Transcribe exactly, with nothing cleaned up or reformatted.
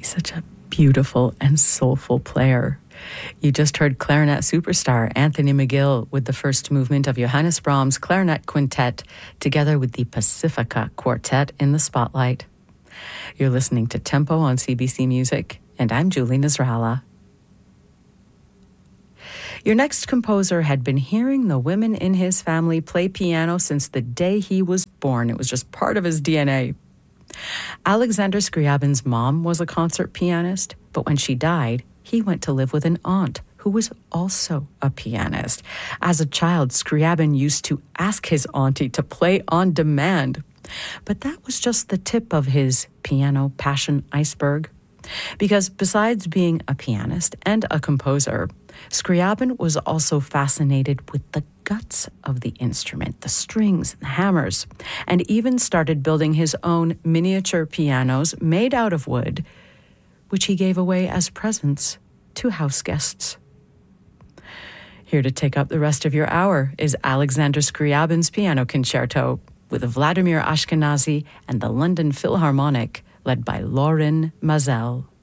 such a beautiful and soulful player. You just heard clarinet superstar Anthony McGill with the first movement of Johannes Brahms' Clarinet Quintet, together with the Pacifica Quartet in the spotlight. You're listening to Tempo on C B C Music, and I'm Julie Nasrallah. Your next composer had been hearing the women in his family play piano since the day he was born. It was just part of his D N A. Alexander Scriabin's mom was a concert pianist, but when she died, he went to live with an aunt who was also a pianist. As a child, Scriabin used to ask his auntie to play on demand. But that was just the tip of his piano passion iceberg. Because besides being a pianist and a composer, Scriabin was also fascinated with the guts of the instrument, the strings and the hammers, and even started building his own miniature pianos made out of wood, which he gave away as presents to house guests. Here to take up the rest of your hour is Alexander Scriabin's Piano Concerto with Vladimir Ashkenazy and the London Philharmonic, led by Lorin Maazel.